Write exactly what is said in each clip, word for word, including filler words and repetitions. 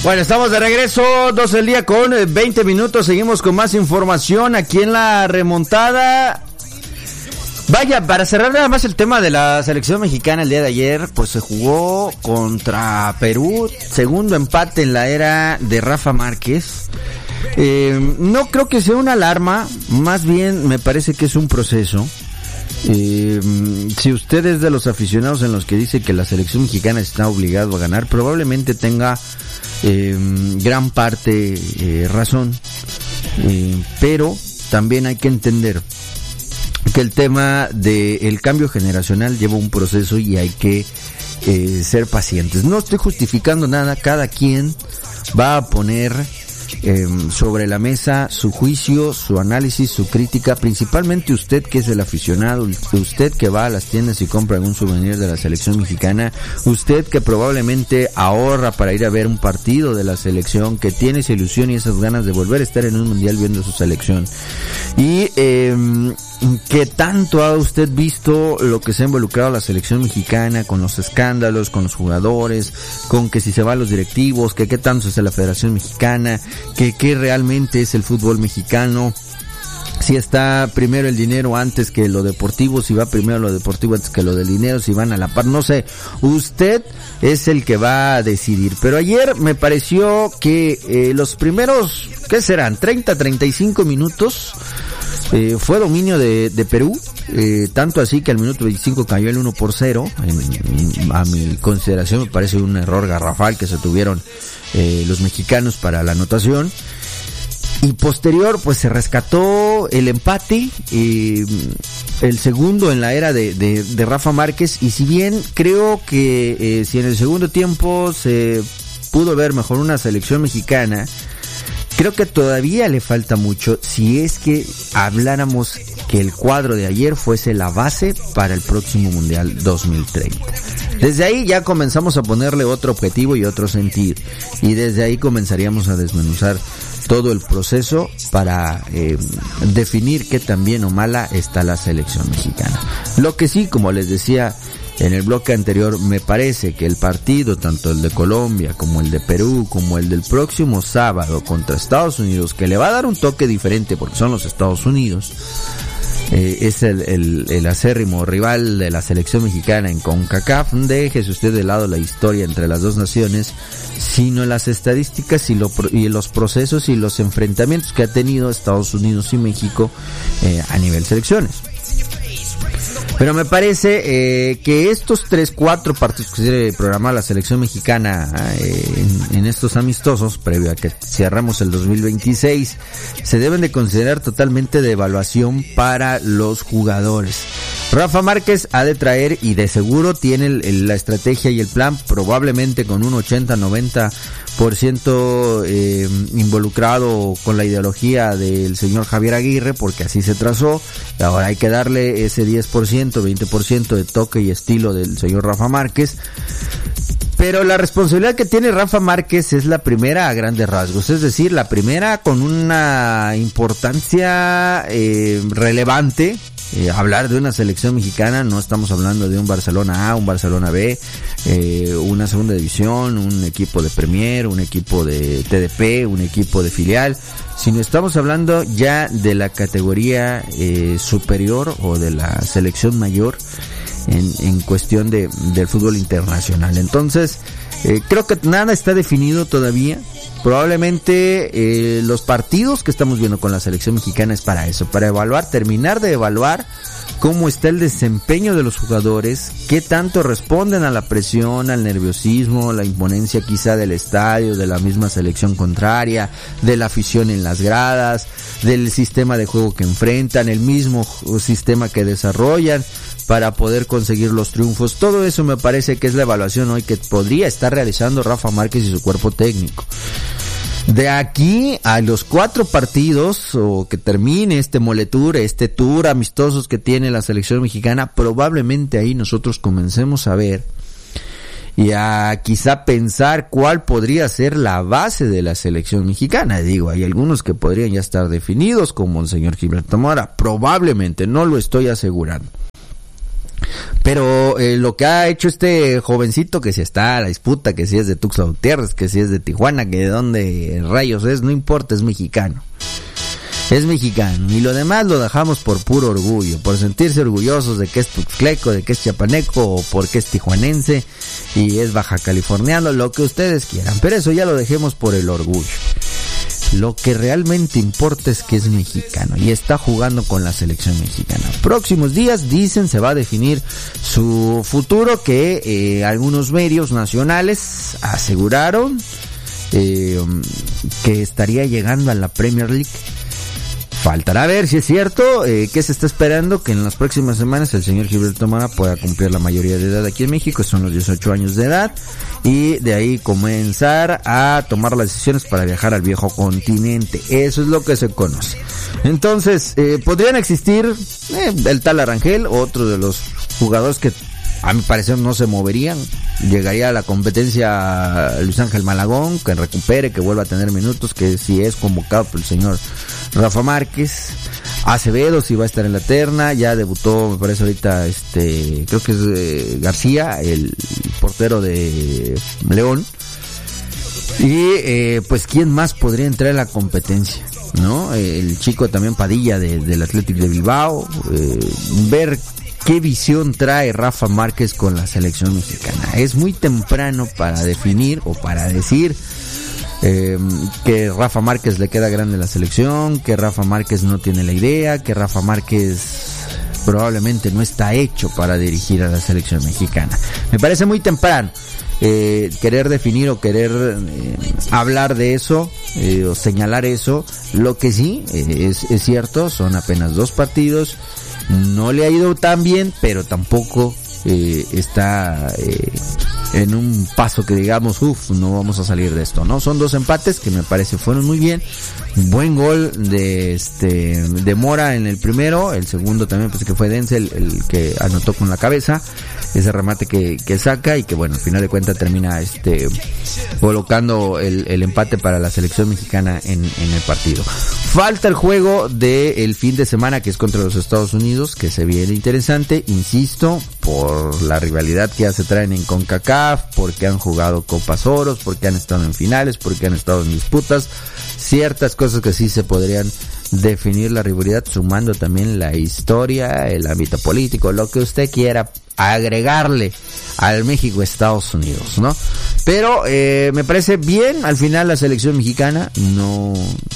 Bueno, estamos de regreso, doce del día con veinte minutos, seguimos con más información aquí en la remontada. Vaya, para cerrar nada más el tema de la selección mexicana el día de ayer, pues se jugó contra Perú, segundo empate en la era de Rafa Márquez. Eh, no creo que sea una alarma, más bien me parece que es un proceso. Eh, si usted es de los aficionados en los que dice que la selección mexicana está obligado a ganar, probablemente tenga eh, gran parte eh, razón, eh, pero también hay que entender que el tema del cambio generacional lleva un proceso y hay que eh, ser pacientes. No estoy justificando nada, cada quien va a poner eh, sobre la mesa su juicio, su análisis, su crítica, principalmente usted que es el aficionado, usted que va a las tiendas y compra algún souvenir de la selección mexicana, usted que probablemente ahorra para ir a ver un partido de la selección, que tiene esa ilusión y esas ganas de volver a estar en un mundial viendo su selección. Y eh, ¿qué tanto ha usted visto lo que se ha involucrado la selección mexicana con los escándalos, con los jugadores, con que si se van los directivos, que qué tanto es la Federación Mexicana, que qué realmente es el fútbol mexicano? Si está primero el dinero antes que lo deportivo, si va primero lo deportivo antes que lo del dinero, si van a la par, no sé, usted es el que va a decidir. Pero ayer me pareció que eh, los primeros, ¿qué serán? treinta, treinta y cinco minutos, eh, fue dominio de, de Perú, eh, tanto así que al minuto veinticinco cayó el uno por cero, en, a mi consideración me parece un error garrafal que se tuvieron eh, los mexicanos para la anotación. Y posterior, pues se rescató el empate, eh, el segundo en la era de, de, de Rafa Márquez. Y si bien creo que eh, si en el segundo tiempo se pudo ver mejor una selección mexicana, creo que todavía le falta mucho si es que habláramos que el cuadro de ayer fuese la base para el próximo Mundial dos mil treinta. Desde ahí ya comenzamos a ponerle otro objetivo y otro sentido. Y desde ahí comenzaríamos a desmenuzar todo el proceso para eh, definir qué tan bien o mala está la selección mexicana. Lo que sí, como les decía en el bloque anterior, me parece que el partido, tanto el de Colombia como el de Perú, como el del próximo sábado contra Estados Unidos, que le va a dar un toque diferente porque son los Estados Unidos, eh, es el, el, el acérrimo rival de la selección mexicana en CONCACAF. Déjese usted de lado la historia entre las dos naciones, sino las estadísticas y, lo, y los procesos y los enfrentamientos que ha tenido Estados Unidos y México eh, a nivel selecciones. Pero me parece eh, que estos tres, cuatro partidos que se programa la selección mexicana eh, en, en estos amistosos, previo a que cerramos el dos mil veintiséis, se deben de considerar totalmente de evaluación para los jugadores. Rafa Márquez ha de traer, y de seguro tiene el, el, la estrategia y el plan, probablemente con un ochenta noventa por ciento eh, involucrado con la ideología del señor Javier Aguirre, porque así se trazó. Ahora hay que darle ese diez por ciento, veinte por ciento de toque y estilo del señor Rafa Márquez. Pero la responsabilidad que tiene Rafa Márquez es la primera a grandes rasgos, es decir, la primera con una importancia eh, relevante. Eh, hablar de una selección mexicana, no estamos hablando de un Barcelona A, un Barcelona B, eh, una segunda división, un equipo de Premier, un equipo de T D P, un equipo de filial, sino estamos hablando ya de la categoría eh, superior o de la selección mayor en, en cuestión de del fútbol internacional. Entonces, eh, creo que nada está definido todavía. Probablemente eh, los partidos que estamos viendo con la selección mexicana es para eso, para evaluar, terminar de evaluar cómo está el desempeño de los jugadores, qué tanto responden a la presión, al nerviosismo, la imponencia quizá del estadio, de la misma selección contraria, de la afición en las gradas, del sistema de juego que enfrentan, el mismo sistema que desarrollan para poder conseguir los triunfos. Todo eso me parece que es la evaluación hoy que podría estar realizando Rafa Márquez y su cuerpo técnico. De aquí a los cuatro partidos, o que termine este moletur, este tour amistosos que tiene la selección mexicana, probablemente ahí nosotros comencemos a ver y a quizá pensar cuál podría ser la base de la selección mexicana. Digo, hay algunos que podrían ya estar definidos, como el señor Gilberto Mora, probablemente, no lo estoy asegurando. Pero eh, lo que ha hecho este jovencito, que si está a la disputa, que si es de Tuxtla Gutiérrez, que si es de Tijuana, que de dónde rayos es, no importa, es mexicano. Es mexicano. Y lo demás lo dejamos por puro orgullo, por sentirse orgullosos de que es tuxtleco, de que es chiapaneco, o porque es tijuanense y es baja californiano, lo que ustedes quieran. Pero eso ya lo dejemos por el orgullo. Lo que realmente importa es que es mexicano y está jugando con la selección mexicana. Próximos días, dicen, se va a definir su futuro, que eh, algunos medios nacionales aseguraron eh, que estaría llegando a la Premier League. Faltará ver si es cierto, eh, que se está esperando que en las próximas semanas el señor Gilberto Mora pueda cumplir la mayoría de edad aquí en México, son los dieciocho años de edad, y de ahí comenzar a tomar las decisiones para viajar al viejo continente. Eso es lo que se conoce. Entonces, eh, podrían existir eh, el tal Arangel, otro de los jugadores que a mi parecer no se moverían. Llegaría a la competencia Luis Ángel Malagón, que recupere, que vuelva a tener minutos, que si es convocado por el señor Rafa Márquez. Acevedo si va a estar en la terna, ya debutó, me parece ahorita, este, creo que es eh, García, el portero de León. Y eh, pues quién más podría entrar en la competencia, ¿no? El chico también Padilla de, del Athletic de Bilbao, eh, ver qué visión trae Rafa Márquez con la selección mexicana. Es muy temprano para definir o para decir eh, que Rafa Márquez le queda grande la selección, que Rafa Márquez no tiene la idea, que Rafa Márquez probablemente no está hecho para dirigir a la selección mexicana. Me parece muy temprano eh, querer definir o querer eh, hablar de eso eh, o señalar eso. Lo que sí eh, es, es cierto, son apenas dos partidos. No le ha ido tan bien, pero tampoco eh, está eh, en un paso que digamos, uff, no vamos a salir de esto, ¿no? Son dos empates que me parece fueron muy bien. Buen gol de este de Mora en el primero, el segundo también pues que fue Denzel el que anotó con la cabeza ese remate que, que saca y que bueno, al final de cuentas termina este colocando el, el empate para la selección mexicana en, en el partido. Falta el juego del fin de semana, que es contra los Estados Unidos, que se viene interesante, insisto, por la rivalidad que ya se traen en CONCACAF, porque han jugado Copas Oros, porque han estado en finales, porque han estado en disputas, ciertas cosas que sí se podrían definir la rivalidad, sumando también la historia, el ámbito político, lo que usted quiera agregarle al México-Estados Unidos, ¿no? Pero eh, me parece bien, al final la selección mexicana no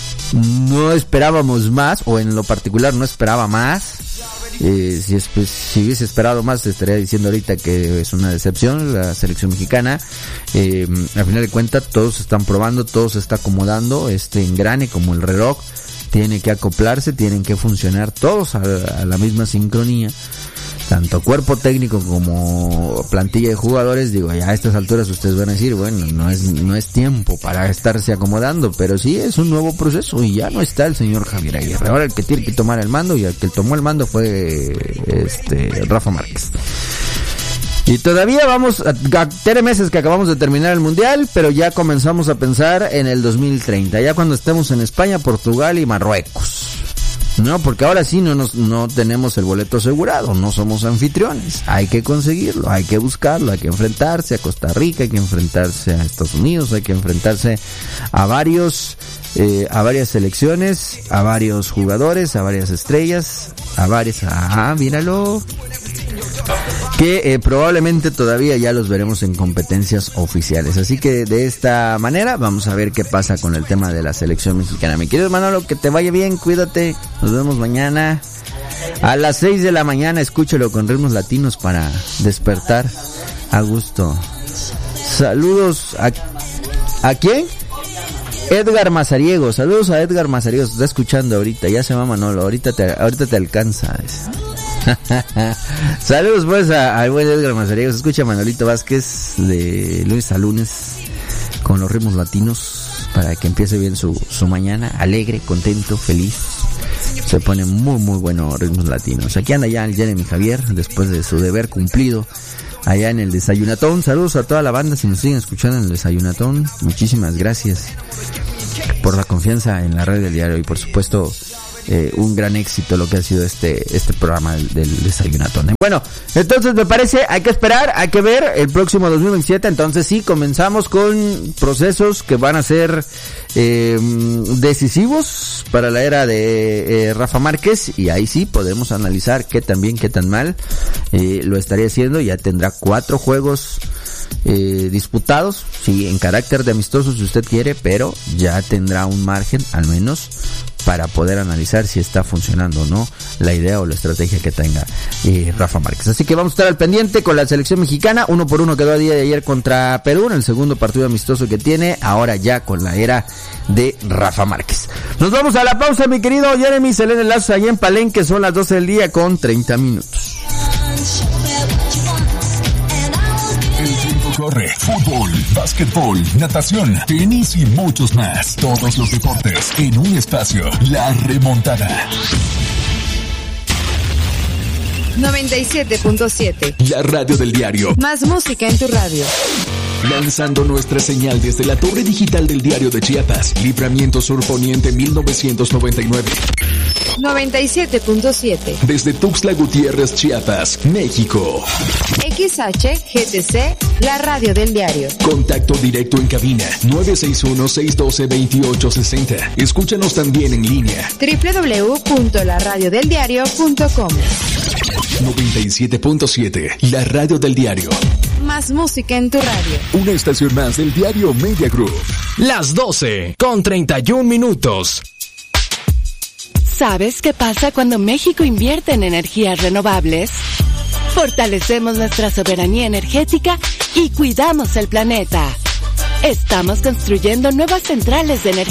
no esperábamos más, o en lo particular no esperaba más. Eh, si, es, pues, si hubiese esperado más, estaría diciendo ahorita que es una decepción la selección mexicana. Eh, al final de cuentas todos están probando, todo se está acomodando, este engrane como el reloj tiene que acoplarse, tienen que funcionar todos a, a la misma sincronía, tanto cuerpo técnico como plantilla de jugadores. Digo, ya a estas alturas ustedes van a decir, bueno, no es no es tiempo para estarse acomodando, pero sí es un nuevo proceso y ya no está el señor Javier Aguirre. Ahora el que tiene que tomar el mando, y el que tomó el mando fue este Rafa Márquez. Y todavía vamos a, a tres meses que acabamos de terminar el Mundial, pero ya comenzamos a pensar en el dos mil treinta, ya cuando estemos en España, Portugal y Marruecos. No, porque ahora sí no nos, no tenemos el boleto asegurado, no somos anfitriones, hay que conseguirlo, hay que buscarlo, hay que enfrentarse a Costa Rica, hay que enfrentarse a Estados Unidos, hay que enfrentarse a varios, eh, a varias selecciones, a varios jugadores, a varias estrellas, a varias, ah, míralo, que eh, probablemente todavía ya los veremos en competencias oficiales. Así que de esta manera vamos a ver qué pasa con el tema de la selección mexicana. Mi querido Manolo, que te vaya bien, cuídate, nos vemos mañana a las seis de la mañana. Escúchalo con ritmos latinos para despertar a gusto. Saludos a... ¿a quién? Edgar Mazariego, saludos a Edgar Mazariego, está escuchando ahorita, ya se va Manolo, ahorita te, ahorita te alcanza. Saludos pues al buen Edgar Mazariego, se escucha Manolito Vázquez de lunes a lunes con los ritmos latinos para que empiece bien su, su mañana, alegre, contento, feliz. Se pone muy muy bueno ritmos latinos. Aquí anda ya el Jeremy Javier después de su deber cumplido allá en el Desayunatón. Saludos a toda la banda si nos siguen escuchando en el Desayunatón. Muchísimas gracias por la confianza en la red del diario y por supuesto eh, un gran éxito lo que ha sido este este programa del, del Desayunatón. Bueno, entonces me parece, hay que esperar, hay que ver el próximo dos mil veintisiete, entonces sí, comenzamos con procesos que van a ser eh, decisivos para la era de eh, Rafa Márquez, y ahí sí podemos analizar qué tan bien, qué tan mal eh, lo estaría haciendo. Ya tendrá cuatro juegos eh, disputados, sí, en carácter de amistoso si usted quiere, pero ya tendrá un margen al menos para poder analizar si está funcionando o no la idea o la estrategia que tenga eh, Rafa Márquez. Así que vamos a estar al pendiente con la selección mexicana. Uno por uno quedó a día de ayer contra Perú en el segundo partido amistoso que tiene, ahora ya con la era de Rafa Márquez. Nos vamos a la pausa, mi querido Jeremy Selene Lazo, allá en Palenque. Son las doce del día con treinta minutos. Corre, fútbol, básquetbol, natación, tenis y muchos más. Todos los deportes en un espacio. La Remontada. noventa y siete punto siete. La radio del diario. Más música en tu radio. Lanzando nuestra señal desde la torre digital del Diario de Chiapas. Libramiento Sur Poniente mil novecientos noventa y nueve. noventa y siete punto siete. Desde Tuxtla Gutiérrez, Chiapas, México. X H G T C, la radio del diario. Contacto directo en cabina nueve seis uno, seis uno dos, dos ocho seis cero. Escúchanos también en línea doble u doble u doble u punto la radio del diario punto com. noventa y siete punto siete, la radio del diario. Más música en tu radio. Una estación más del diario Media Group. Las doce con treinta y un minutos. ¿Sabes qué pasa cuando México invierte en energías renovables? Fortalecemos nuestra soberanía energética y cuidamos el planeta. Estamos construyendo nuevas centrales de energía